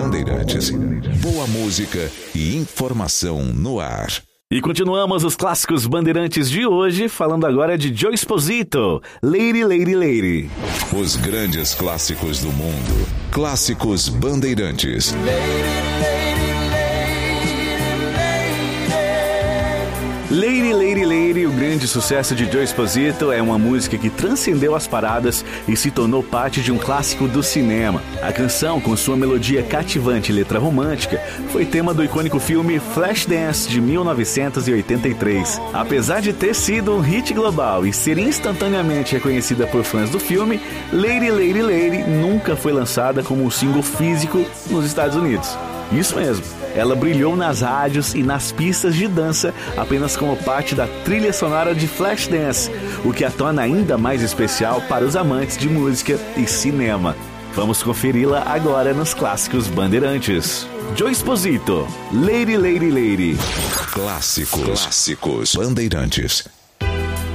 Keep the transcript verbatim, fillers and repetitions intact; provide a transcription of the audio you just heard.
Bandeirantes. Boa música e informação no ar. E continuamos os clássicos Bandeirantes de hoje, falando agora de Joe Esposito, Lady, Lady, Lady. Os grandes clássicos do mundo. Clássicos Bandeirantes. Lady, Lady, Lady, o grande sucesso de Joe Esposito, é uma música que transcendeu as paradas e se tornou parte de um clássico do cinema. A canção, com sua melodia cativante e letra romântica, foi tema do icônico filme Flashdance, de mil novecentos e oitenta e três. Apesar de ter sido um hit global e ser instantaneamente reconhecida por fãs do filme, Lady, Lady, Lady nunca foi lançada como um single físico nos Estados Unidos. Isso mesmo, ela brilhou nas rádios e nas pistas de dança apenas como parte da trilha sonora de Flashdance, o que a torna ainda mais especial para os amantes de música e cinema. Vamos conferi-la agora nos clássicos Bandeirantes. Joe Esposito, Lady, Lady, Lady. Clássicos, clássicos Bandeirantes.